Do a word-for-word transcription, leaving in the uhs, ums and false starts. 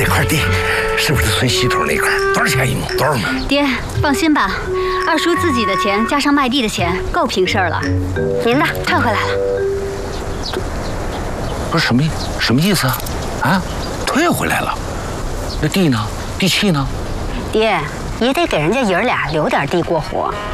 那块地是不是村西头那块？多少钱一亩？多少亩？ 爹，放心吧，二叔自己的钱加上卖地的钱，够平事儿了。您的退回来了。 不是什么什么意思啊？啊，退回来了？那地呢？地契呢？ 爹，也得给人家爷儿俩留点地过活。